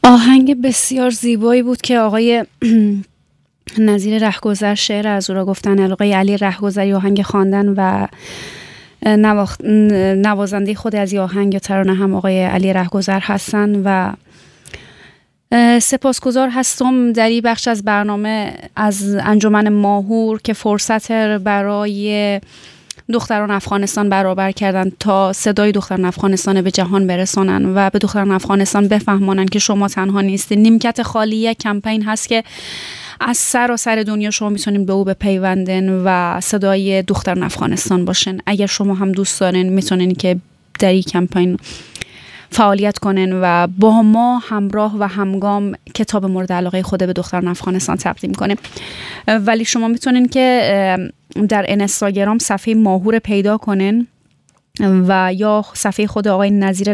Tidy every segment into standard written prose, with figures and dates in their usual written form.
آهنگ بسیار زیبایی بود که آقای نظیر رهگذر شعر از او را گفتن. آقای علی رهگذری آهنگ خواندن و نوازنده خود از این آهنگ یا ترانه هم آقای علی رهگذر هستن و سپاسگزار هستم در این بخش از برنامه از انجمن ماهور که فرصت برای دختران افغانستان برابر کردن تا صدای دختران افغانستان به جهان برسانن و به دختران افغانستان بفهمانن که شما تنها نیستید. نیمکت خالی یک کمپین هست که از سراسر دنیا شما میتونین به او بپیوندین و صدای دختران افغانستان باشین. اگر شما هم دوست دارین میتونین که در این کمپین فعالیت کنن و با ما همراه و همگام کتاب مورد علاقه خود به دختران افغانستان تقدیم کنیم. ولی شما میتونین که در اینستاگرام صفحه ماهور پیدا کنین و یا صفحه خود آقای نظیر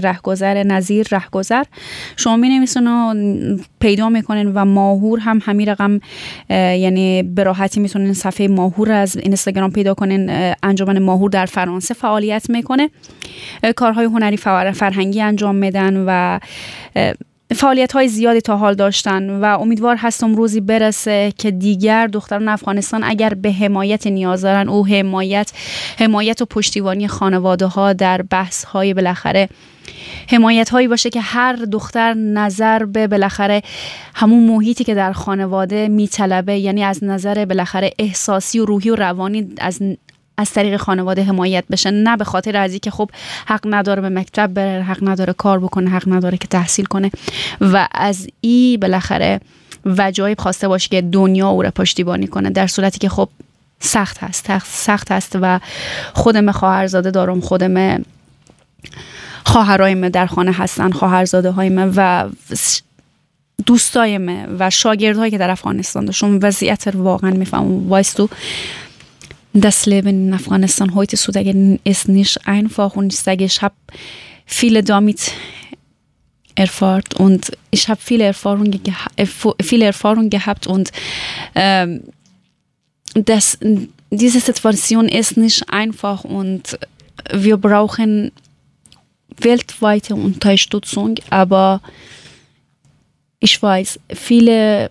رهگذر شما می‌نویسین و پیدا میکنین و ماهور هم همین رقم، یعنی به راحتی میتونین صفحه ماهور از اینستاگرام پیدا کنین. انجمن ماهور در فرانسه فعالیت میکنه، کارهای هنری فرهنگی انجام میدن و فعالیت‌های زیادی تا حال داشتن و امیدوار هستم روزی برسه که دیگر دختران افغانستان اگر به حمایت نیاز دارن او حمایت و پشتیبانی خانواده‌ها در بحث‌های بالاخره حمایت هایی باشه که هر دختر نظر به بالاخره همون محیطی که در خانواده میطلبه، یعنی از نظر بالاخره احساسی و روحی و روانی از طریق خانواده حمایت بشه، نه به خاطر از اینکه خب حق نداره به مکتب بره، حق نداره کار بکنه، حق نداره که تحصیل کنه و از این بالاخره وجایب خواسته باشه که دنیا او را پشتیبانی کنه، در صورتی که خب سخت هست و خودم خواهرزاده دارم، خودم خواهرایم در خانه هستن، خواهرزاده هایم و دوستایم و شاگردهایی که در افغانستان داشتم وضعیت واقعا میفهمم. weißt du, das Leben in Afghanistan heute zu sagen ist nicht einfach und ich sage, ich habe viele damit erfahren und ich habe viele Erfahrungen gehabt und diese Situation ist nicht einfach und wir brauchen weltweite Unterstützung, aber ich weiß, viele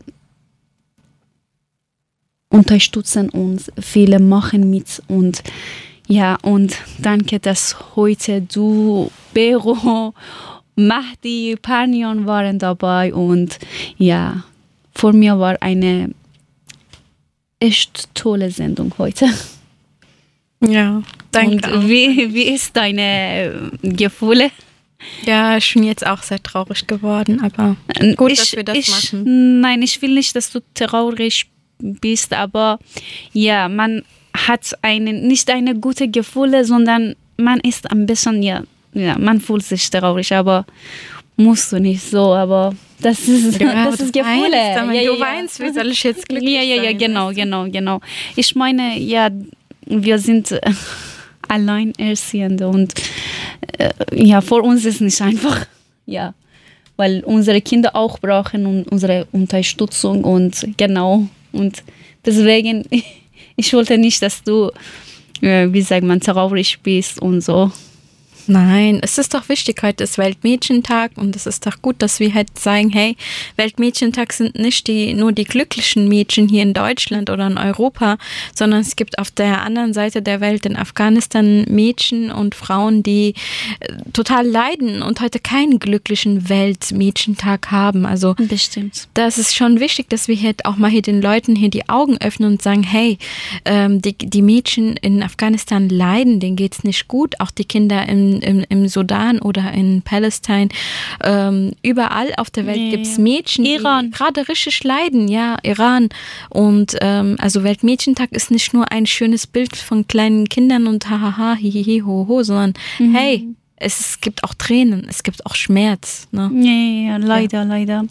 unterstützen uns, viele machen mit und ja, und danke, dass heute du, Bero, Mahdi, Panion waren dabei und ja, für mich war eine echt tolle Sendung heute. Ja, danke. Und wie ist deine Gefühle? Ja, ich bin jetzt auch sehr traurig geworden, aber gut, dass wir das machen. Nein, ich will nicht, dass du traurig bist, aber ja, man hat nicht eine gute Gefühle, sondern man ist ein bisschen, ja, man fühlt sich traurig, aber musst du nicht so, aber das ist Gefühle. Du weinst, wie soll ich jetzt glücklich sein? Ja, genau. Ich meine, ja, wir sind alleinerziehend und ja, für uns ist nicht einfach, ja, weil unsere Kinder auch brauchen unsere Unterstützung und genau. Und deswegen, ich wollte nicht, dass du, wie sagt man, traurig bist und so. Nein, es ist doch wichtig, heute ist Weltmädchentag und es ist doch gut, dass wir halt sagen, hey, Weltmädchentag sind nicht nur die glücklichen Mädchen hier in Deutschland oder in Europa, sondern es gibt auf der anderen Seite der Welt in Afghanistan Mädchen und Frauen, die total leiden und heute keinen glücklichen Weltmädchentag haben. Also bestimmt. Das ist schon wichtig, dass wir halt auch mal hier den Leuten hier die Augen öffnen und sagen, hey, die Mädchen in Afghanistan leiden, denen geht's nicht gut, auch die Kinder im Sudan oder in Palästina, überall auf der Welt gibt es Mädchen, die gerade richtig leiden, ja, Iran. Und also Weltmädchentag ist nicht nur ein schönes Bild von kleinen Kindern und hahaha, hihihi, hoho, sondern hey, es gibt auch Tränen, es gibt auch Schmerz. Ne? Ja, leider.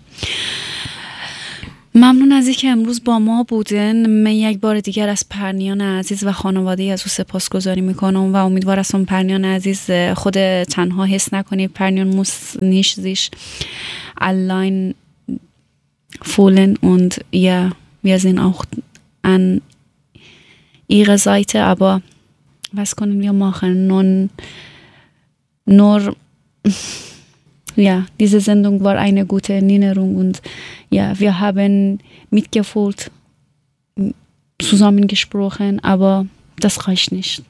ممنون از اینکه امروز با ما بودن. من یک بار دیگر از پرنیان عزیز و خانواده از او سپاسگزاری میکنم و امیدوار هستم پرنیان عزیز خود تنها حس نکنید. Pernyon muss nicht sich allein fühlen und ja, wir sind auch an ihrer Seite, aber was können wir machen? Nur ja, diese Sendung war eine gute Erinnerung und ja, wir haben mitgefühlt, zusammengesprochen, aber das reicht nicht.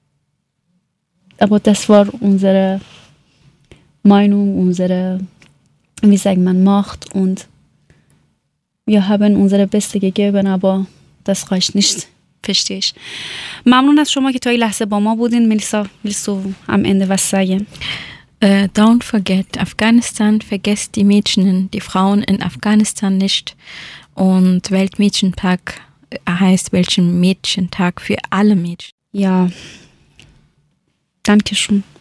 Aber das war unsere Meinung, unsere, wie sagt man, Macht und wir haben unsere Beste gegeben, aber das reicht nicht. Verstehe ich. ممنون از شما که تا این لحظه با ما بودین. ملیسا am Ende was sagen? Don't forget Afghanistan, vergesst die Mädchen, die Frauen in Afghanistan nicht. Und Weltmädchentag heißt Weltmädchentag für alle Mädchen. Ja, danke schön.